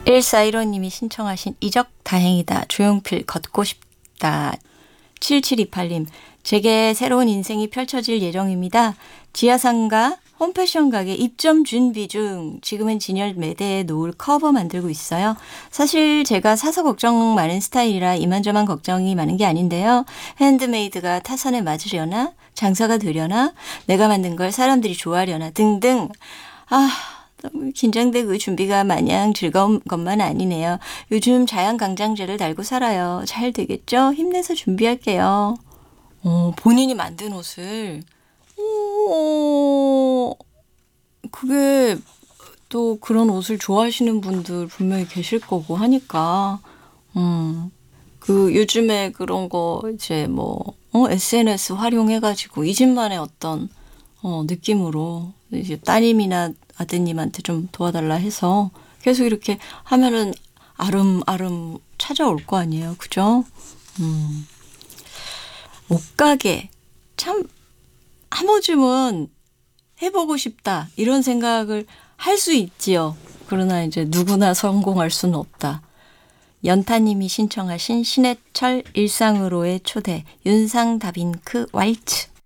1415님이 신청하신 이적 다행이다. 조용필 걷고 싶다. 7728님. 제게 새로운 인생이 펼쳐질 예정입니다. 지하상가 홈패션 가게 입점 준비 중. 지금은 진열 매대에 놓을 커버 만들고 있어요. 사실 제가 사서 걱정 많은 스타일이라 이만저만 걱정이 많은 게 아닌데요. 핸드메이드가 타선에 맞으려나? 장사가 되려나? 내가 만든 걸 사람들이 좋아하려나? 등등. 너무 긴장되고 준비가 마냥 즐거운 것만 아니네요. 요즘 자양강장제를 달고 살아요. 잘 되겠죠? 힘내서 준비할게요. 본인이 만든 옷을. 그게 또 그런 옷을 좋아하시는 분들 분명히 계실 거고 하니까. 그 요즘에 그런 거 이제 SNS 활용해가지고 이 집만의 어떤 느낌으로 이제 따님이나 아드님한테 좀 도와달라 해서 계속 이렇게 하면은 아름아름 찾아올 거 아니에요. 그죠? 옷가게 참 한 번쯤은 해보고 싶다 이런 생각을 할 수 있지요. 그러나 이제 누구나 성공할 수는 없다. 연타님이 신청하신 신해철 일상으로의 초대 윤상 다빈크 왈츠.